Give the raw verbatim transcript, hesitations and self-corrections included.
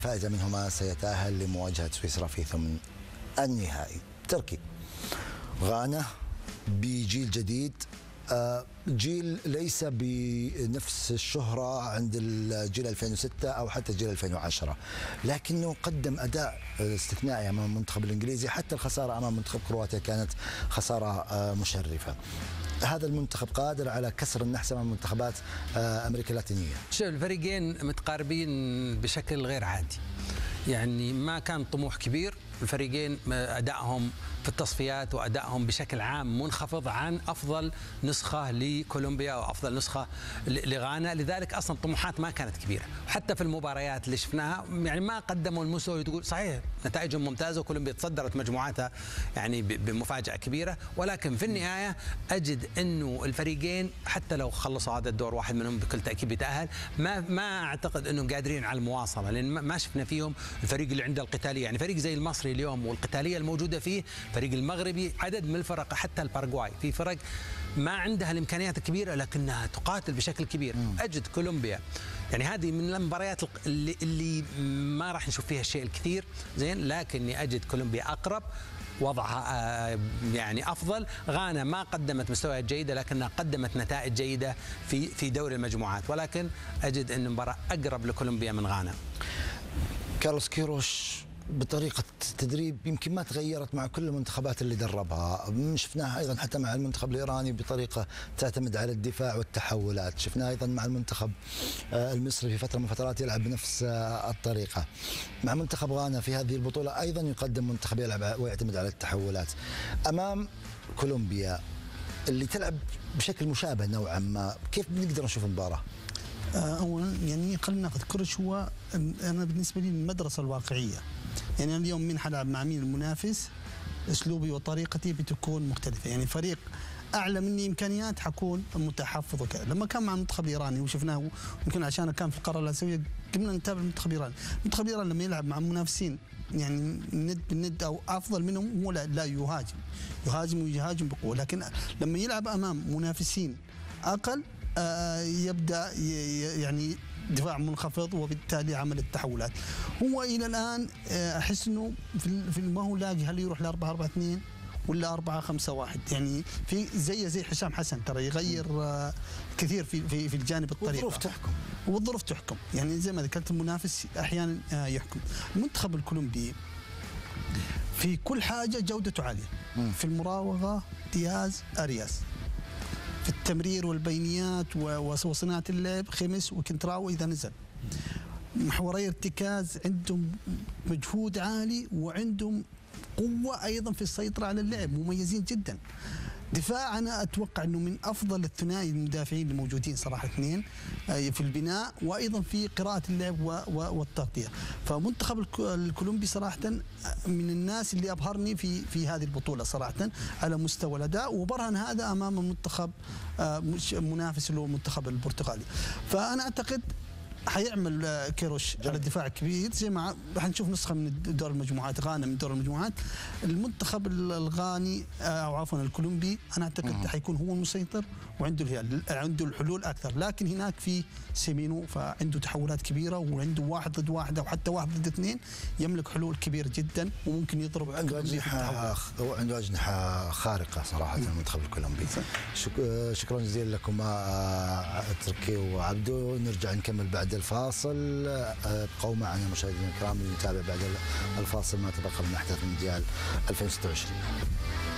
فائز منهما سيتأهل لمواجهة سويسرا في ثمن النهائي. تركي غانا بجيل جديد، جيل ليس بنفس الشهرة عند الجيل ألفين وستة أو حتى جيل ألفين وعشرة، لكنه قدم أداء استثنائي أمام المنتخب الإنجليزي. حتى الخسارة أمام منتخب كرواتيا كانت خسارة مشرفة. هذا المنتخب قادر على كسر النحس أمام منتخبات أمريكا اللاتينية. شوف، الفريقين متقاربين بشكل غير عادي، يعني ما كان طموح كبير. الفريقين أدائهم في التصفيات وأدائهم بشكل عام منخفض عن أفضل نسخة لكولومبيا وأفضل نسخة لغانا، لذلك أصلا الطموحات ما كانت كبيرة. وحتى في المباريات اللي شفناها يعني ما قدموا المستوى. تقول صحيح نتائجهم ممتازة وكولومبيا تصدرت مجموعاتها يعني بمفاجأة كبيرة، ولكن في النهاية أجد أنه الفريقين حتى لو خلصوا هذا الدور واحد منهم بكل تأكيد بيتأهل، ما ما أعتقد أنهم قادرين على المواصلة، لأن ما شفنا فيهم الفريق اللي عنده القتالية. يعني فريق زي المصري اليوم والقتالية الموجودة فيه، فريق المغربي، عدد من الفرق، حتى الباراغواي في فرق ما عندها الامكانيات الكبيره لكنها تقاتل بشكل كبير. م. اجد كولومبيا يعني هذه من المباريات اللي, اللي ما راح نشوف فيها الشيء الكثير زين، لكني اجد كولومبيا اقرب، وضعها يعني افضل. غانا ما قدمت مستويات جيده لكنها قدمت نتائج جيده في في دوري المجموعات، ولكن اجد ان المباراه اقرب لكولومبيا من غانا. كارلوس كيروش بطريقة تدريب يمكن ما تغيرت مع كل المنتخبات اللي دربها. شفناها أيضا حتى مع المنتخب الإيراني بطريقة تعتمد على الدفاع والتحولات. شفناها أيضا مع المنتخب المصري في فترة من فترات يلعب بنفس الطريقة. مع منتخب غانا في هذه البطولة أيضا يقدم منتخب يلعب ويعتمد على التحولات. أمام كولومبيا اللي تلعب بشكل مشابه نوعا ما، كيف بنقدر نشوف المباراة؟ اولا يعني خلينا ناخذ كرش. هو انا بالنسبه لي المدرسه الواقعيه، يعني اليوم مين حلعب مع مين المنافس، اسلوبي وطريقتي بتكون مختلفه. يعني فريق اعلى مني امكانيات حكون متحفظ وكذا. لما كان مع المنتخب الايراني وشفناه، يمكن عشان كان في القاره الاسيويه قمنا نتابع المنتخب الايراني. المنتخب الايراني لما يلعب مع منافسين يعني ند بالند او افضل منهم، هو لا, لا يهاجم يهاجم ويهاجم بقوه، لكن لما يلعب امام منافسين اقل آه يبدا يعني دفاع منخفض، وبالتالي عمل التحولات. هو الى الان آه احس انه في ما هو لاقي هل يروح ل أربعة أربعة اثنين ولا أربعة خمسة واحد. يعني في زي زي حسام حسن ترى يغير آه كثير في في في الجانب الطريقه، والظروف تحكم والظروف تحكم. يعني زي ما ذكرت المنافس احيانا آه يحكم. المنتخب الكولومبي في كل حاجه جودته عاليه. م. في المراوغه دياز ارياس، في التمرير والبينيات وصناعة اللعب خمس وكنتراو إذا نزل. محوري ارتكاز عندهم مجهود عالي، وعندهم قوة أيضا في السيطرة على اللعب، مميزين جدا. دفاع أنا أتوقع أنه من أفضل الثنائي المدافعين الموجودين صراحة، اثنين في البناء وأيضا في قراءة اللعب والتغطية. فمنتخب الكولومبي صراحة من الناس اللي أبهرني في في هذه البطولة صراحة على مستوى الأداء، وبرهن هذا أمام المنتخب منافس اللي هو المنتخب البرتغالي. فأنا أعتقد حيعمل كيروش على الدفاع الكبير، زي ما حنشوف نسخه من دور المجموعات، غانا من دور المجموعات. المنتخب الغاني او عفوا الكولومبي انا اعتقد حيكون هو المسيطر، وعنده عنده الحلول اكثر. لكن هناك في سيمينو فعنده تحولات كبيره، وعنده واحد ضد واحد او حتى واحد ضد اثنين، يملك حلول كبيره جدا وممكن يضرب. عنده اجنحه عنده اجنحه خارقه صراحه المنتخب الكولومبي. شك... شكرا جزيلا لكما تركي وعبدو. نرجع نكمل بعد الفاصل. ابقوا معنا مشاهدينا الكرام لنتابع بعد الفاصل ما تبقى من احداث مونديال ألفين وستة وعشرين.